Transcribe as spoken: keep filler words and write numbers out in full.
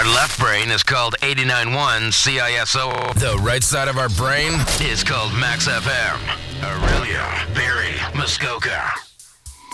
left brain is called eighty-nine point one C I S O. The right side of our brain is called Max F M. Aurelia, Barry, Muskoka.